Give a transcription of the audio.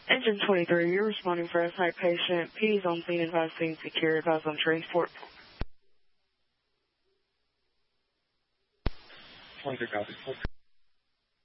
Engine 23, you're responding for a site patient. P is on scene, advised scene secure, advised on transport. 23 copy.